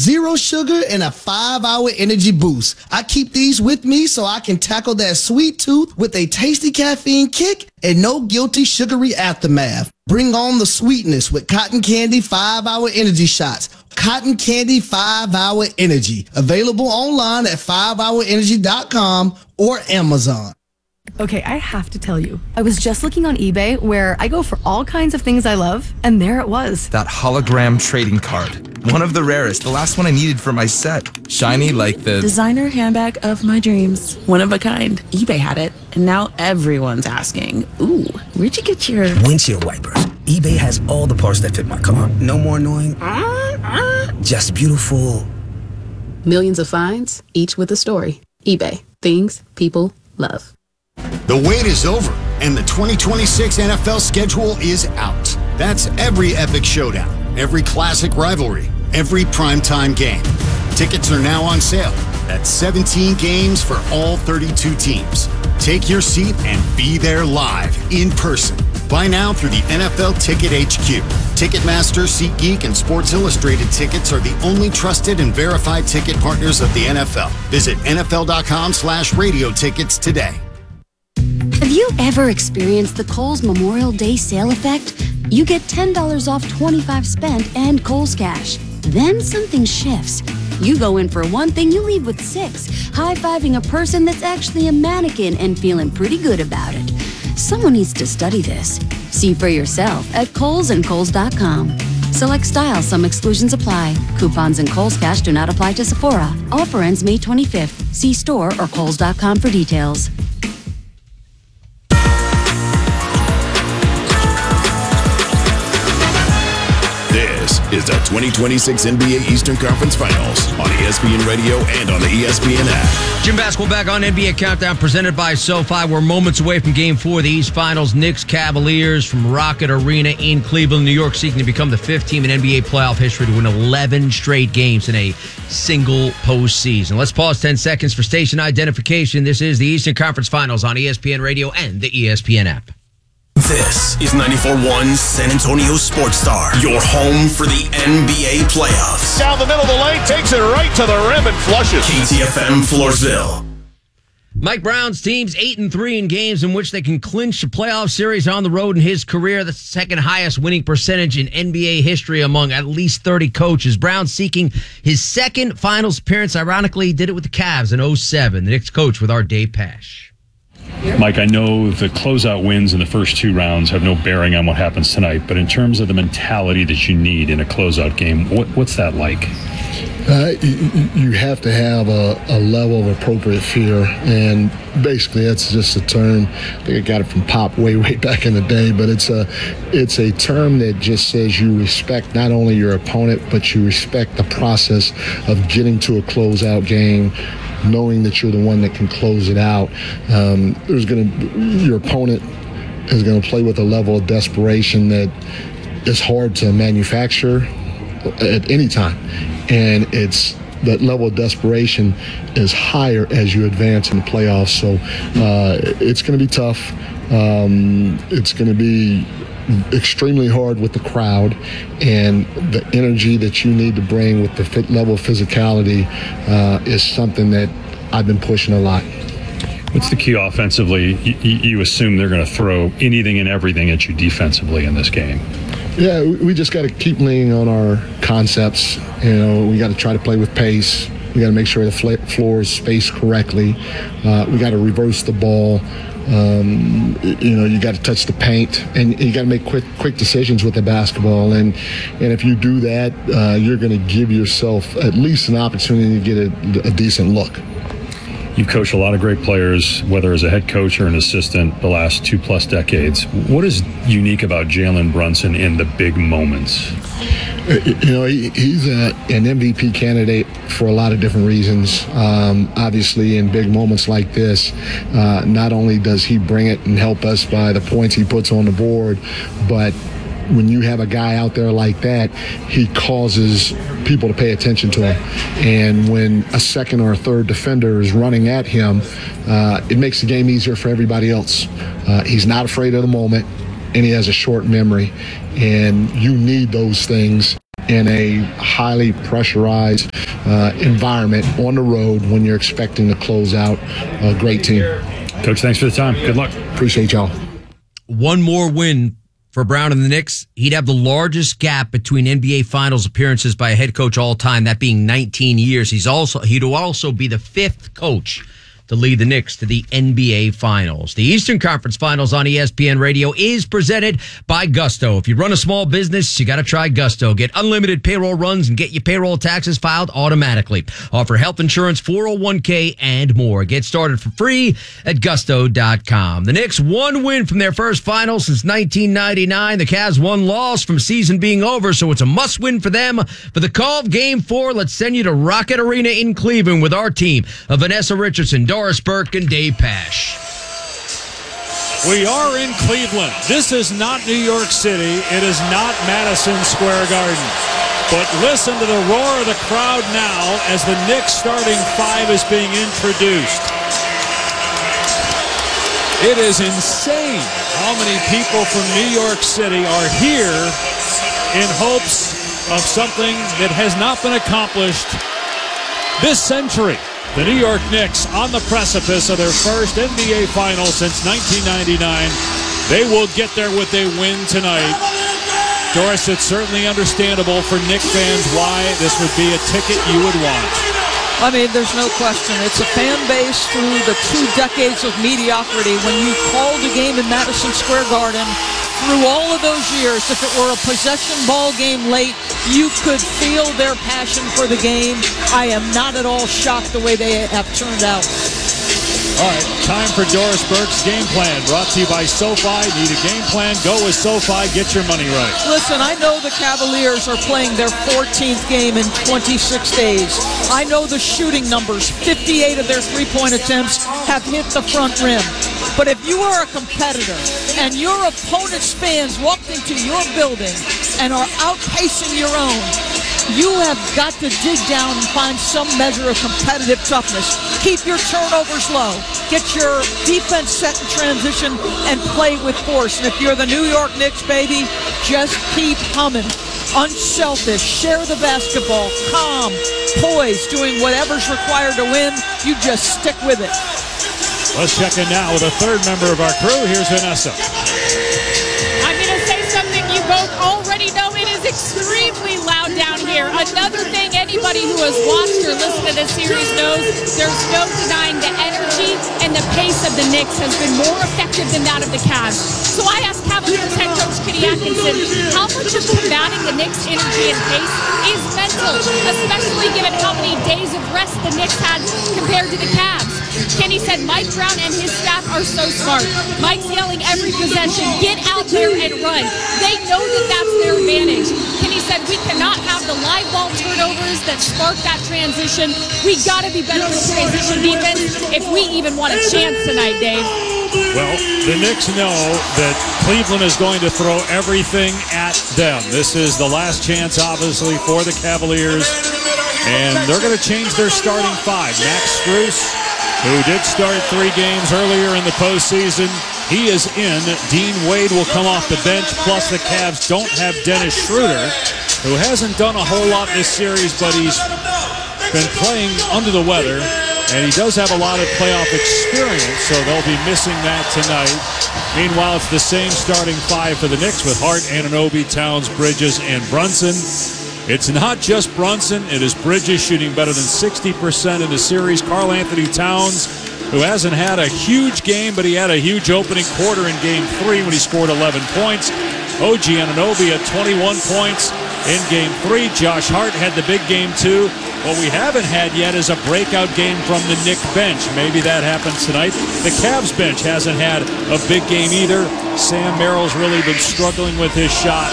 zero sugar and a 5-hour energy boost. I keep these with me so I can tackle that sweet tooth with a tasty caffeine kick and no guilty sugary aftermath. Bring on the sweetness with Cotton Candy 5-hour energy shots. Cotton Candy 5-hour energy. Available online at 5hourenergy.com or Amazon. Okay, I have to tell you, I was just looking on eBay where I go for all kinds of things I love, and there it was. That hologram trading card. One of the rarest, the last one I needed for my set. Shiny like the designer handbag of my dreams. One of a kind. eBay had it, and now everyone's asking, ooh, where'd you get your windshield wipers? eBay has all the parts that fit my car. No more annoying, just beautiful. Millions of finds, each with a story. eBay. Things people love. The wait is over, and the 2026 NFL schedule is out. That's every epic showdown, every classic rivalry, every primetime game. Tickets are now on sale. That's 17 games for all 32 teams. Take your seat and be there live, in person. Buy now through the NFL Ticket HQ. Ticketmaster, SeatGeek, and Sports Illustrated tickets are the only trusted and verified ticket partners of the NFL. Visit NFL.com/radio tickets today. Have you ever experienced the Kohl's Memorial Day sale effect? You get $10 off $25 spent and Kohl's Cash. Then something shifts. You go in for one thing, you leave with 6, high-fiving a person that's actually a mannequin and feeling pretty good about it. Someone needs to study this. See for yourself at Kohl's and Kohl's.com. Select style, some exclusions apply. Coupons and Kohl's Cash do not apply to Sephora. Offer ends May 25th. See store or Kohl's.com for details. This is the 2026 NBA Eastern Conference Finals on ESPN Radio and on the ESPN app. Jim Basketball back on NBA Countdown presented by SoFi. We're moments away from Game 4 of the East Finals. Knicks Cavaliers from Rocket Arena in Cleveland, New York, seeking to become the 5th team in NBA playoff history to win 11 straight games in a single postseason. Let's pause 10 seconds for station identification. This is the Eastern Conference Finals on ESPN Radio and the ESPN app. This is 94.1 San Antonio Sports Star, your home for the NBA playoffs. Down the middle of the lane, takes it right to the rim and flushes. KTFM Floresville. Mike Brown's team's 8-3 in games in which they can clinch a playoff series on the road in his career. The second highest winning percentage in NBA history among at least 30 coaches. Brown seeking his second finals appearance. Ironically, he did it with the Cavs in 2007. The Knicks coach with our Dave Pasch. Mike, I know the closeout wins in the first 2 rounds have no bearing on what happens tonight, but in terms of the mentality that you need in a closeout game, what's that like? You have to have a level of appropriate fear, and basically that's just a term. I think I got it from Pop way back in the day, but it's a term that just says you respect not only your opponent, but you respect the process of getting to a closeout game, knowing that you're the one that can close it out. Your opponent is going to play with a level of desperation that is hard to manufacture at any time. And that level of desperation is higher as you advance in the playoffs. So it's going to be tough. It's going to be extremely hard with the crowd, and the energy that you need to bring with the level of physicality is something that I've been pushing a lot. What's the key offensively? You assume they're going to throw anything and everything at you defensively in this game. Yeah, we just got to keep leaning on our concepts. We got to try to play with pace. We got to make sure the floor is spaced correctly. We got to reverse the ball. You got to touch the paint, and you got to make quick decisions with the basketball. And if you do that, you're going to give yourself at least an opportunity to get a decent look. You've coached a lot of great players, whether as a head coach or an assistant, the last 2+ decades. What is unique about Jalen Brunson in the big moments? He's an MVP candidate for a lot of different reasons. Obviously, in big moments like this, not only does he bring it and help us by the points he puts on the board, but when you have a guy out there like that, he causes people to pay attention to him. And when a second or a third defender is running at him, it makes the game easier for everybody else. He's not afraid of the moment, and he has a short memory. And you need those things in a highly pressurized environment on the road when you're expecting to close out a great team. Coach, thanks for the time. Good luck. Appreciate y'all. One more win for Brown and the Knicks. He'd have the largest gap between NBA Finals appearances by a head coach all time, that being 19 years. He'd also be the fifth coach to lead the Knicks to the NBA Finals. The Eastern Conference Finals on ESPN Radio is presented by Gusto. If you run a small business, you got to try Gusto. Get unlimited payroll runs and get your payroll taxes filed automatically. Offer health insurance, 401k, and more. Get started for free at gusto.com. The Knicks, one win from their first final since 1999. The Cavs, one loss from season being over, so it's a must-win for them. For the call of Game 4, let's send you to Rocket Arena in Cleveland with our team of Vanessa Richardson, Doris Burke, and Dave Pash. We are in Cleveland. This is not New York City. It is not Madison Square Garden. But listen to the roar of the crowd now as the Knicks starting five is being introduced. It is insane how many people from New York City are here in hopes of something that has not been accomplished this century. The New York Knicks on the precipice of their first NBA Finals since 1999. They will get there with a win tonight. Doris, it's certainly understandable for Knicks fans why this would be a ticket you would want. I mean, there's no question. It's a fan base through the 2 decades of mediocrity. When you called a game in Madison Square Garden, through all of those years, if it were a possession ball game late, you could feel their passion for the game. I am not at all shocked the way they have turned out. All right, time for Doris Burke's game plan. Brought to you by SoFi. Need a game plan? Go with SoFi. Get your money right. Listen, I know the Cavaliers are playing their 14th game in 26 days. I know the shooting numbers. 58 of their three-point attempts have hit the front rim. But if you are a competitor and your opponent's fans walked into your building and are outpacing your own, you have got to dig down and find some measure of competitive toughness. Keep your turnovers low. Get your defense set in transition and play with force. And if you're the New York Knicks, baby, just keep humming. Unselfish, share the basketball, calm, poised, doing whatever's required to win. You just stick with it. Let's check in now with a third member of our crew. Here's Vanessa. I'm going to say something you both already know. It is extremely loud down here. Another thing anybody who has watched or listened to this series knows, there's no denying the energy and the pace of the Knicks has been more effective than that of the Cavs. So I asked Cavaliers head coach Kenny Atkinson, how much of combating the Knicks' energy and pace is mental, especially given how many days of rest the Knicks had compared to the Cavs? Kenny said Mike Brown and his staff are so smart. Mike's yelling every possession, get out there and run. They know that that's their advantage. Kenny said we cannot have the live ball turnovers that spark that transition. We got to be better with transition defense if we even want a chance tonight, Dave. Well, the Knicks know that Cleveland is going to throw everything at them. This is the last chance, obviously, for the Cavaliers. And they're going to change their starting five. Max Strus, who did start 3 games earlier in the postseason, he is in. Dean Wade will come off the bench, plus the Cavs don't have Dennis Schroeder, who hasn't done a whole lot this series, but he's been playing under the weather, and he does have a lot of playoff experience, so they'll be missing that tonight. Meanwhile, it's the same starting five for the Knicks with Hart, Anunoby, Towns, Bridges, and Brunson. It's not just Brunson. It is Bridges shooting better than 60% in the series. Karl Anthony Towns, who hasn't had a huge game, but he had a huge opening quarter in Game 3 when he scored 11 points. OG Anunoby at 21 points in Game 3. Josh Hart had the big game, too. What we haven't had yet is a breakout game from the Knicks bench. Maybe that happens tonight. The Cavs bench hasn't had a big game either. Sam Merrill's really been struggling with his shot.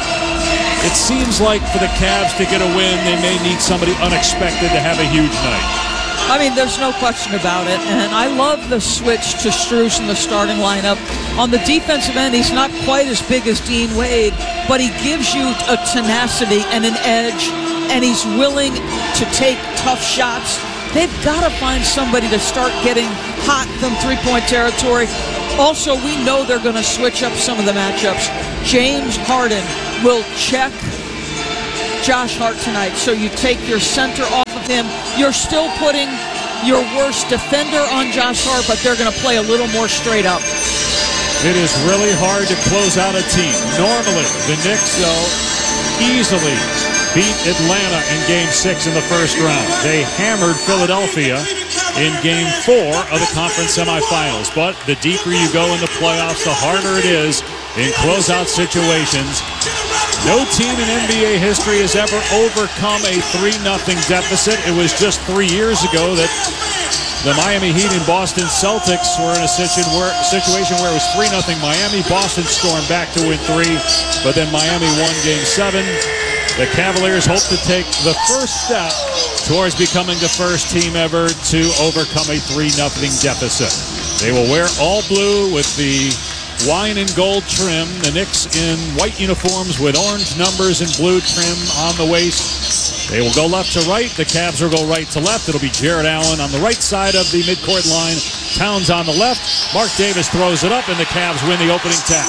It seems like for the Cavs to get a win, they may need somebody unexpected to have a huge night. I mean, there's no question about it, and I love the switch to Strus in the starting lineup. On the defensive end, he's not quite as big as Dean Wade, but he gives you a tenacity and an edge, and he's willing to take tough shots. They've got to find somebody to start getting hot from three-point territory. Also, we know they're going to switch up some of the matchups. James Harden will check Josh Hart tonight. So you take your center off of him, you're still putting your worst defender on Josh Hart, but they're going to play a little more straight up. It is really hard to close out a team. Normally, the Knicks, though, easily beat Atlanta in Game 6 in the first round. They hammered Philadelphia in Game 4 of the conference semifinals. But the deeper you go in the playoffs, the harder it is in closeout situations. No team in NBA history has ever overcome a 3-0 deficit. It was just 3 years ago that the Miami Heat and Boston Celtics were in a situation where it was 3-0 Miami. Boston stormed back to win 3, but then Miami won Game 7. The Cavaliers hope to take the first step towards becoming the first team ever to overcome a 3-0 deficit. They will wear all blue with the wine and gold trim. The Knicks in white uniforms with orange numbers and blue trim on the waist. They will go left to right. The Cavs will go right to left. It'll be Jarrett Allen on the right side of the midcourt line. Towns on the left. Mark Davis throws it up, and the Cavs win the opening tap.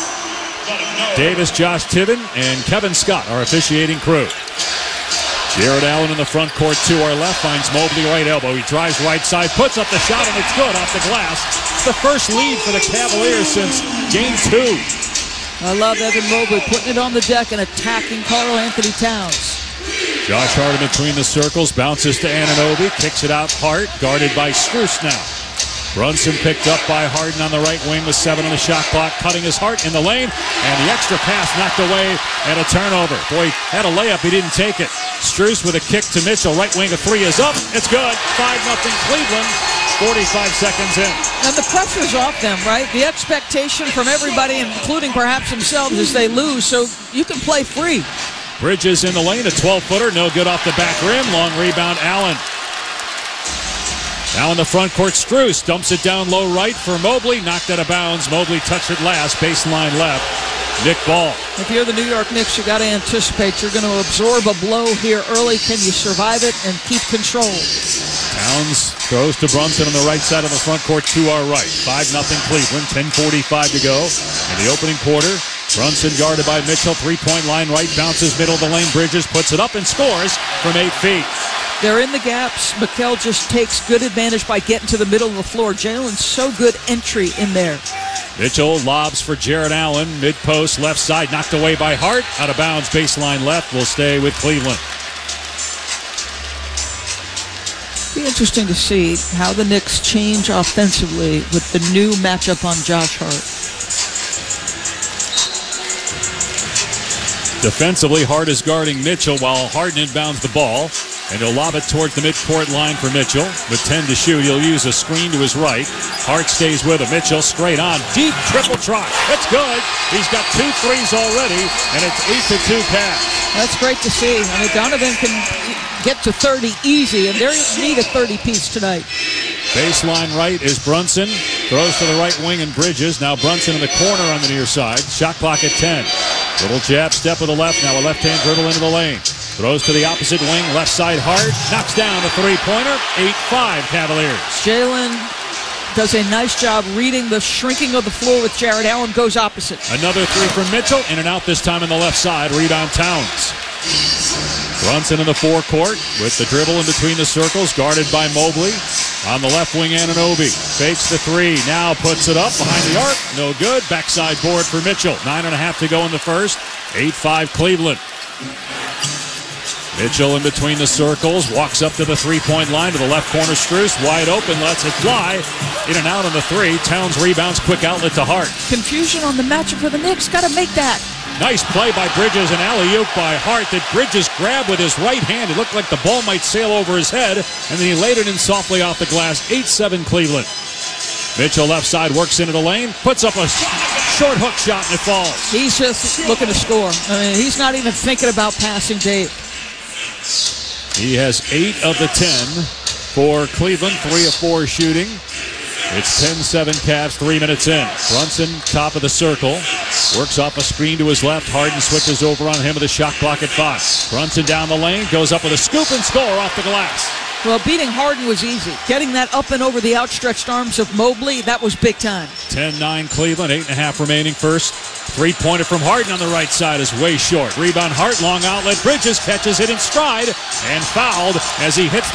Davis, Josh Tiven, and Kevin Scott are officiating crew. Jarrett Allen in the front court to our left finds Mobley right elbow. He drives right side, puts up the shot, and it's good off the glass. It's the first lead for the Cavaliers since Game 2. I love Evan Mobley putting it on the deck and attacking Karl Anthony Towns. Josh Hart in between the circles, bounces to Anunoby, kicks it out Hart, guarded by Strus now. Brunson picked up by Harden on the right wing with 7 on the shot clock, cutting his Hart in the lane, and the extra pass knocked away and a turnover. Boy, had a layup, he didn't take it. Strus with a kick to Mitchell, right wing, a 3 is up, it's good. 5-0 Cleveland, 45 seconds in. And the pressure's off them, right? The expectation from everybody, including perhaps themselves, is they lose, so you can play free. Bridges in the lane, a 12-footer, no good off the back rim, long rebound, Allen. Now in the front court, Strus dumps it down low right for Mobley. Knocked out of bounds. Mobley touched it last. Baseline left. Nick Ball. If you're the New York Knicks, you got to anticipate you're going to absorb a blow here early. Can you survive it and keep control? Towns throws to Brunson on the right side of the front court to our right. 5-0 Cleveland. 10:45 to go in the opening quarter. Brunson guarded by Mitchell. 3-point line right. Bounces middle of the lane. Bridges puts it up and scores from 8 feet. They're in the gaps. Mikal just takes good advantage by getting to the middle of the floor. Jalen's so good entry in there. Mitchell lobs for Jarrett Allen. Mid-post, left side, knocked away by Hart. Out of bounds, baseline left. Will stay with Cleveland. Be interesting to see how the Knicks change offensively with the new matchup on Josh Hart. Defensively, Hart is guarding Mitchell while Harden inbounds the ball. And he'll lob it towards the midcourt line for Mitchell. With 10 to shoot, he'll use a screen to his right. Hart stays with him. Mitchell straight on. Deep triple try. It's good. He's got 2 threes already, and it's 8-2 pass. That's great to see. I mean, Donovan can get to 30 easy, and they need a 30-piece tonight. Baseline right is Brunson. Throws to the right wing and Bridges. Now Brunson in the corner on the near side. Shot clock at 10. Little jab step with the left. Now a left-hand dribble into the lane. Throws to the opposite wing, left side Hart. Knocks down a 3-pointer. 8-5 Cavaliers. Jalen does a nice job reading the shrinking of the floor with Jarrett Allen. Goes opposite. Another 3 from Mitchell. In and out this time in the left side. Rebound Towns. Brunson in the forecourt with the dribble in between the circles. Guarded by Mobley. On the left wing, Anunoby. Fakes the 3. Now puts it up behind the arc. No good. Backside board for Mitchell. 9.5 to go in the first. 8-5 Cleveland. Mitchell in between the circles, walks up to the 3-point line to the left corner. Strus wide open, lets it fly. In and out on the 3. Towns rebounds, quick outlet to Hart. Confusion on the matchup for the Knicks. Got to make that. Nice play by Bridges and alley-oop by Hart that Bridges grabbed with his right hand. It looked like the ball might sail over his head, and then he laid it in softly off the glass. 8-7 Cleveland. Mitchell left side works into the lane, puts up a short hook shot, and it falls. He's just looking to score. I mean, he's not even thinking about passing Dave. He has 8 of the 10 for Cleveland, 3 of 4 shooting. It's 10-7 Cavs, 3 minutes in. Brunson, top of the circle, works off a screen to his left. Harden switches over on him with a shot clock at 5. Brunson down the lane, goes up with a scoop and score off the glass. Well, beating Harden was easy. Getting that up and over the outstretched arms of Mobley, that was big time. 10-9 Cleveland, 8.5 remaining first. 3-pointer from Harden on the right side is way short. Rebound Hart, long outlet. Bridges catches it in stride and fouled as he hits